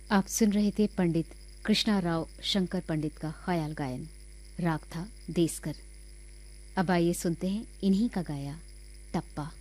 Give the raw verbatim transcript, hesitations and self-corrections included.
आप सुन रहे थे पंडित कृष्णा राव शंकर पंडित का ख्याल गायन। राग था देसकर। अब आइए सुनते हैं इन्हीं का गाया टप्पा।